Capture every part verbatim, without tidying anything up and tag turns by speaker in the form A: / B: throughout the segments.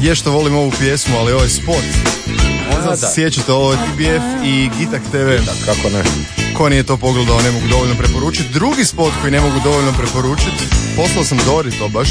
A: Je što volim ovu pjesmu, ali ovo je spot. Ne znam se sjećate, ovo je T B F i Gitak T V.
B: Da, kako ne?
A: Ko nije to pogledao, ne mogu dovoljno preporučiti. Drugi spot koji ne mogu dovoljno preporučiti, poslao sam Dori to baš.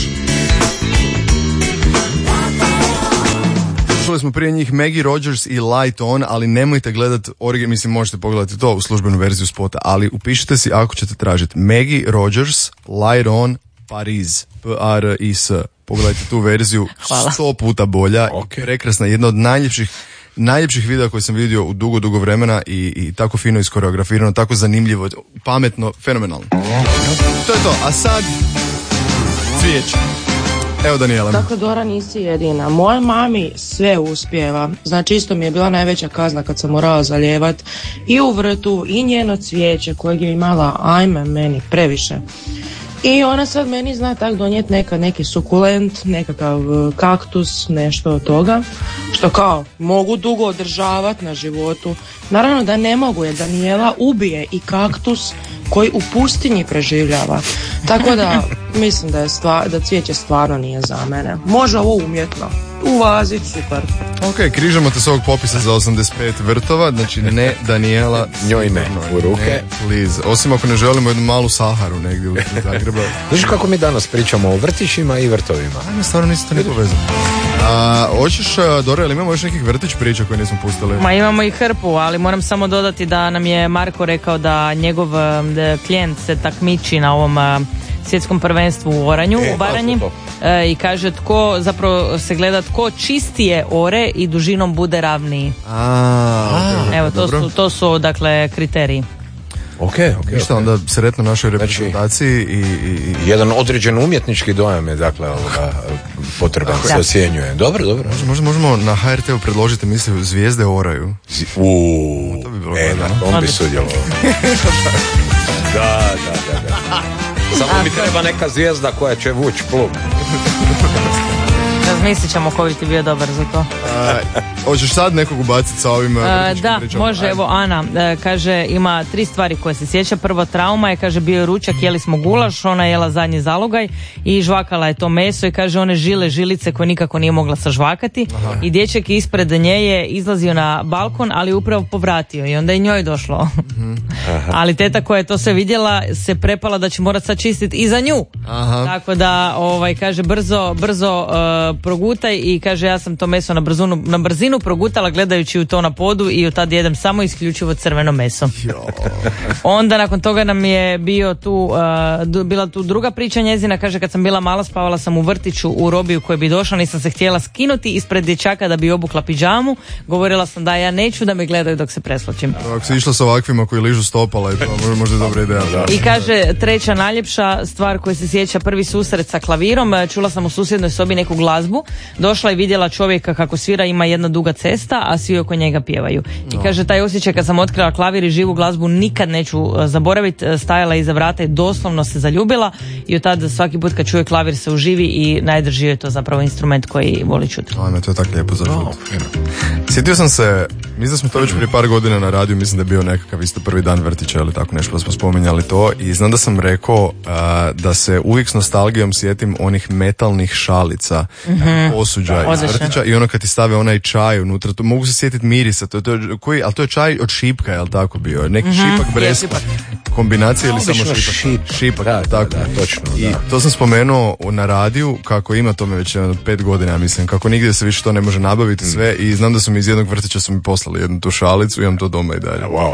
A: Slušali smo prije njih Maggie Rogers i Light On, ali nemojte gledati origin, mislim možete pogledati to u službenu verziju spota, ali upišite si ako ćete tražiti Maggie Rogers, Light On, Paris, P A R I S. Pogledajte tu verziju, sto puta bolja, okay. Prekrasna, jedna od najljepših najljepših videa koje sam vidio u dugo, dugo vremena i, i tako fino iskoreografirano, tako zanimljivo, pametno, fenomenalno. To je to, a sad Cvijeće. Evo Daniela.
C: Dakle, Dora, nisi jedina. Moja mami sve uspijeva. Znači, isto mi je bila najveća kazna kad sam morala zaljevat i u vrtu i njeno cvijeće kojeg je imala, ajme meni, previše. I ona sad meni zna tak donijeti nekad neki sukulent, nekakav kaktus, nešto od toga, što kao mogu dugo održavati na životu. Naravno da ne mogu, jer Daniela ubije i kaktus koji u pustinji preživljava. Tako da mislim da je stvar, da cvijeće stvarno nije za mene. Može ovo umjetno. U vazi, super.
A: Ok, križamo te s ovog popisa za osamdeset pet vrtova, znači ne Daniela,
B: njoj ne, u ruke.
A: Ne, please. Osim ako ne želimo jednu malu Saharu negdje u Zagrebu.
B: Znaš kako mi danas pričamo o vrtićima i vrtovima?
A: Ajme, stvarno nisi to ne povezano. A, hoćeš, Dora, ili imamo još nekih vrtić priča koje nismo pustili?
D: Ma imamo i hrpu, ali moram samo dodati da nam je Marko rekao da njegov da klijent se takmiči na ovom svjetskom prvenstvu u oranju, e, u Baranji, e, i kaže tko, zapravo se gleda tko čistije ore i dužinom bude ravniji.
A: A, okay,
D: evo, to su, to su dakle kriteriji.
B: Ok, ok.
A: Ništa, okay. Onda sretno našoj reprezentaciji i, i, i...
B: jedan određen umjetnički dojam je dakle ovoga potreban, se osjenjuje. Dobro, dobro.
A: Možemo, možemo na H R T-u predložiti emisiju Zvijezde oraju.
B: Uuu, to bi bilo e, da, on bi sudjelovao. Da, da, da, da. Samo mi treba neka zvijezda koja će vući plug.
D: Razmislit ćemo koji ti bio dobar za to.
A: A, hoćeš sad nekog ubaciti sa ovim
D: A, da, pričama? Može. Ajde. Evo Ana a, kaže ima tri stvari koje se sjeća. Prvo trauma je, kaže, bio je ručak, jeli smo gulaš, ona jela zadnji zalogaj i žvakala je to meso i kaže one žile žilice koje nikako nije mogla sažvakati. Aha. I dječak ispred nje je izlazio na balkon, ali upravo povratio i onda je njoj došlo. Mm-hmm. Ali teta koja je to sve vidjela se prepala da će morat sad čistiti i za nju. Aha. Tako da ovaj kaže brzo brzo uh, progutaj i kaže ja sam to meso na brzinu, na brzinu progutala gledajući u to na podu i od tad jedem samo isključivo crveno meso. Onda nakon toga nam je bio tu uh, bila tu druga priča njezina, kaže kad sam bila mala spavala sam u vrtiću u robiju koji bi došla, nisam se htjela skinuti ispred dječaka da bi obukla pidžamu, govorila sam da ja neću da me gledaju dok se presločim.
A: Ako si išla sa ovakvima koji ližu stopala i to može, može dobra ideja. Da.
D: I kaže treća najljepša stvar koja se sjeća, prvi susret sa klavirom, čula sam u susjednoj sobi neku glazbu, došla i vidjela čovjeka kako svira, ima jedna duga cesta, a svi oko njega pjevaju. I kaže taj osjećaj kad sam otkrila klavir i živu glazbu nikad neću zaboraviti, stajala iza vrata i doslovno se zaljubila i od tada svaki put kad čuje klavir se uživi i najdržio je to zapravo instrument koji voli čuti.
A: Ajme, to je tako lijepo za čuti. Sjetio sam se, mislim da smo to već prije par godina na radiju, mislim da je bio nekakav isto prvi dan vrtića ili tako nešto, da smo spominjali to i znam da sam rekao uh, da se uvijek s nostalgijom sjetim onih metalnih šalica, mm-hmm. posuđa iz vrtića i ono kad ti stave onaj čaj unutra, to mogu se sjetiti mirisa, to, to, koji, ali to je čaj od šipka, je li tako bio? Neki mm-hmm. šipak breskva, kombinacija ili samo šipak?
B: Šipak,
A: šipak
B: da,
A: tako.
B: Da, da, točno.
A: I
B: da.
A: to sam spomenuo na radiju, kako ima tome već pet godina, mislim, kako nigdje se više to ne može nabaviti sve mm. i znam da su mi iz jednog vrtića su mi poslali jednu tu šalicu, imam to doma i dalje.
B: Wow.